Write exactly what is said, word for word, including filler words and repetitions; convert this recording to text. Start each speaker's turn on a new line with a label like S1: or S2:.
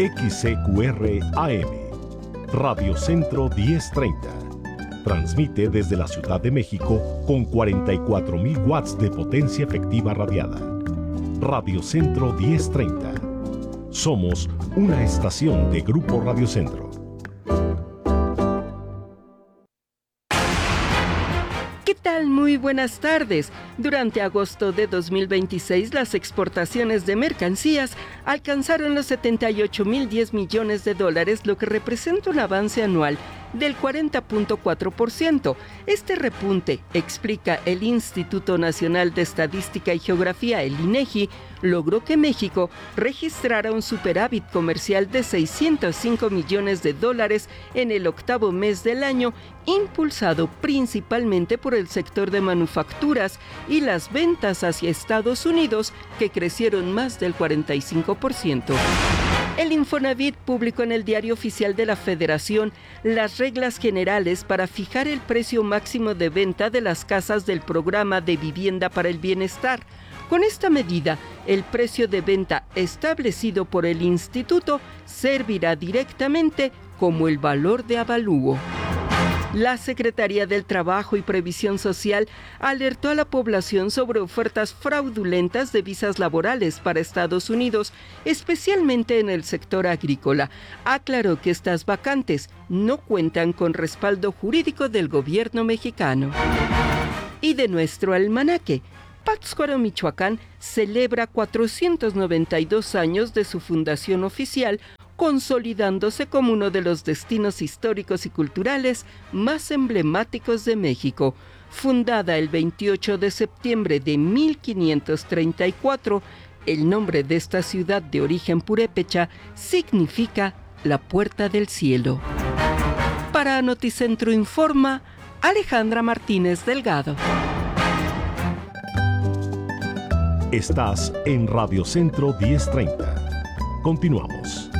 S1: X C Q R A M, Radio Centro diez treinta. Transmite desde la Ciudad de México con cuarenta y cuatro mil watts de potencia efectiva radiada. Radio Centro diez treinta. Somos una estación de Grupo Radio Centro.
S2: ¿Qué tal? Muy buenas tardes. Durante agosto de dos mil veintiséis, las exportaciones de mercancías alcanzaron los setenta y ocho mil diez millones de dólares, lo que representa un avance anual del cuarenta punto cuatro por ciento. Este repunte, explica el Instituto Nacional de Estadística y Geografía, el INEGI, logró que México registrara un superávit comercial de seiscientos cinco millones de dólares en el octavo mes del año, impulsado principalmente por el sector de manufacturas y las ventas hacia Estados Unidos, que crecieron más del cuarenta y cinco por ciento. El Infonavit publicó en el Diario Oficial de la Federación las reglas generales para fijar el precio máximo de venta de las casas del Programa de Vivienda para el Bienestar. Con esta medida, el precio de venta establecido por el instituto servirá directamente como el valor de avalúo. La Secretaría del Trabajo y Previsión Social alertó a la población sobre ofertas fraudulentas de visas laborales para Estados Unidos, especialmente en el sector agrícola. Aclaró que estas vacantes no cuentan con respaldo jurídico del gobierno mexicano. Y de nuestro almanaque, Pátzcuaro, Michoacán, celebra cuatrocientos noventa y dos años de su fundación oficial, consolidándose como uno de los destinos históricos y culturales más emblemáticos de México. Fundada el veintiocho de septiembre de mil quinientos treinta y cuatro, el nombre de esta ciudad de origen purépecha significa la puerta del cielo. Para Noticentro Informa, Alejandra Martínez Delgado.
S1: Estás en Radio Centro diez treinta. Continuamos.